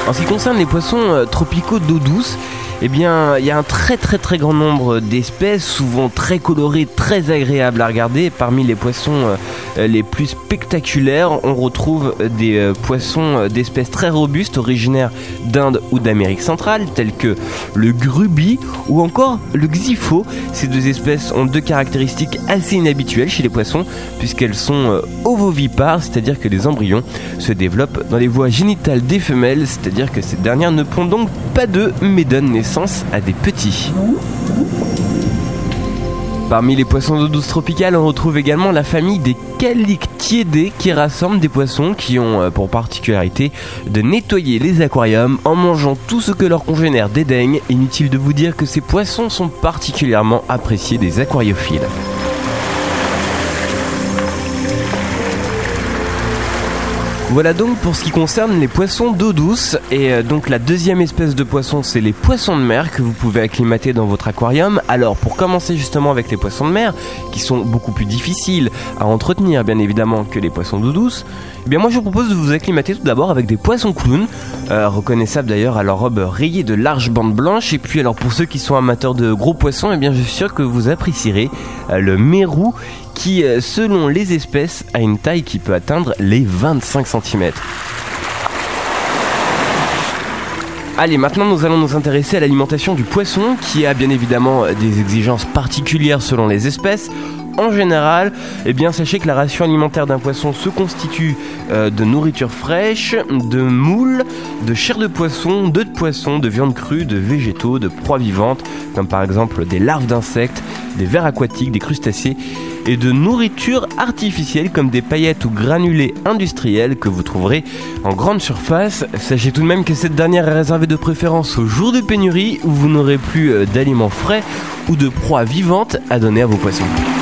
En ce qui concerne les poissons tropicaux d'eau douce, eh bien, il y a un très grand nombre d'espèces, souvent très colorées, très agréables à regarder. Parmi les poissons les plus spectaculaires, on retrouve des poissons d'espèces très robustes, originaires d'Inde ou d'Amérique centrale, tels que le grubi ou encore le xipho. Ces deux espèces ont deux caractéristiques assez inhabituelles chez les poissons, puisqu'elles sont ovovipares, c'est-à-dire que les embryons se développent dans les voies génitales des femelles, c'est-à-dire que ces dernières ne pondent donc pas d'œufs, mais donnent naissance à des petits. Parmi les poissons d'eau douce tropicale, on retrouve également la famille des calictiidae qui rassemble des poissons qui ont pour particularité de nettoyer les aquariums en mangeant tout ce que leurs congénères dédaignent. Inutile de vous dire que ces poissons sont particulièrement appréciés des aquariophiles. Voilà donc pour ce qui concerne les poissons d'eau douce. Et donc la deuxième espèce de poisson, c'est les poissons de mer que vous pouvez acclimater dans votre aquarium. Alors pour commencer justement avec les poissons de mer, qui sont beaucoup plus difficiles à entretenir bien évidemment que les poissons d'eau douce, eh bien moi je vous propose de vous acclimater tout d'abord avec des poissons clowns, reconnaissables d'ailleurs à leur robe rayée de larges bandes blanches. Et puis alors pour ceux qui sont amateurs de gros poissons, eh bien je suis sûr que vous apprécierez le mérou, qui, selon les espèces, a une taille qui peut atteindre les 25 cm. Allez, maintenant nous allons nous intéresser à l'alimentation du poisson, qui a bien évidemment des exigences particulières selon les espèces. En général, eh bien, sachez que la ration alimentaire d'un poisson se constitue de nourriture fraîche, de moules, de chair de poisson, d'œufs de poisson, de viande crue, de végétaux, de proies vivantes, comme par exemple des larves d'insectes, des vers aquatiques, des crustacés, et de nourriture artificielle comme des paillettes ou granulés industriels que vous trouverez en grande surface. Sachez tout de même que cette dernière est réservée de préférence aux jours de pénurie où vous n'aurez plus d'aliments frais ou de proies vivantes à donner à vos poissons.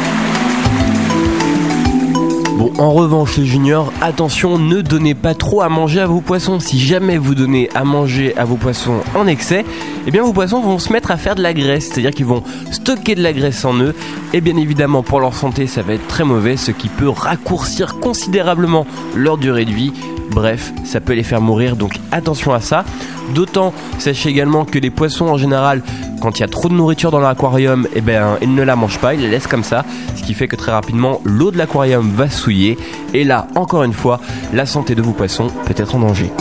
Bon, en revanche les juniors, attention, ne donnez pas trop à manger à vos poissons. Si jamais vous donnez à manger à vos poissons en excès, eh bien vos poissons vont se mettre à faire de la graisse, c'est-à-dire qu'ils vont stocker de la graisse en eux, et bien évidemment pour leur santé ça va être très mauvais, ce qui peut raccourcir considérablement leur durée de vie. Bref, ça peut les faire mourir, donc attention à ça. D'autant, sachez également que les poissons en général, quand il y a trop de nourriture dans l'aquarium, eh ben, ils ne la mangent pas, ils la laissent comme ça, ce qui fait que très rapidement l'eau de l'aquarium va souiller, et là, encore une fois, la santé de vos poissons peut être en danger.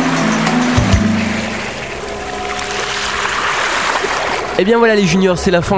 Et bien voilà les juniors, c'est la fin